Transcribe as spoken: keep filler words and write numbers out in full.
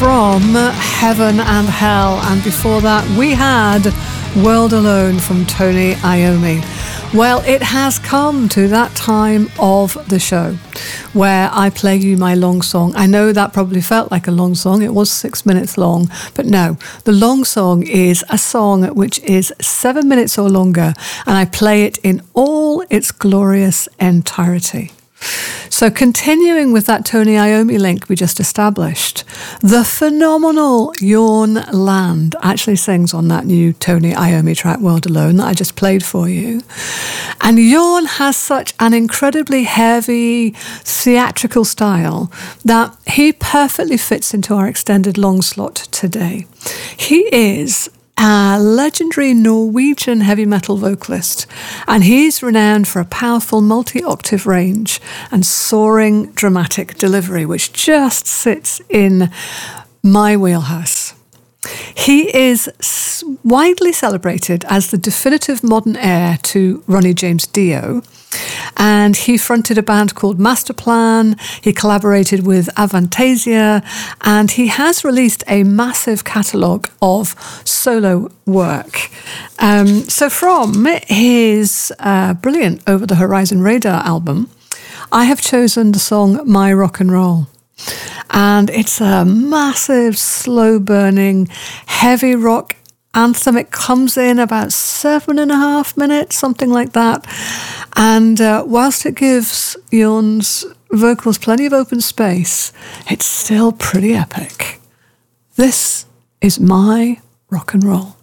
from Heaven and Hell, and before that we had World Alone from Tony Iommi. Well, it has come to that time of the show where I play you my long song. I know that probably felt like a long song. It was six minutes long, but no, the long song is a song which is seven minutes or longer, and I play it in all its glorious entirety. So continuing with that Tony Iommi link we just established, the phenomenal Jørn Land actually sings on that new Tony Iommi track, World Alone, that I just played for you. And Jørn has such an incredibly heavy theatrical style that he perfectly fits into our extended long slot today. He is a legendary Norwegian heavy metal vocalist, and he's renowned for a powerful multi-octave range and soaring dramatic delivery, which just sits in my wheelhouse. He is widely celebrated as the definitive modern heir to Ronnie James Dio, and he fronted a band called Masterplan. He collaborated with Avantasia, and he has released a massive catalogue of solo work. Um, so from his uh, brilliant Over the Horizon Radar album, I have chosen the song My Rock and Roll. And it's a massive, slow-burning, heavy rock anthem. It comes in about seven and a half minutes, something like that. And uh, whilst it gives Jørn's vocals plenty of open space, it's still pretty epic. This is My Rock and Roll.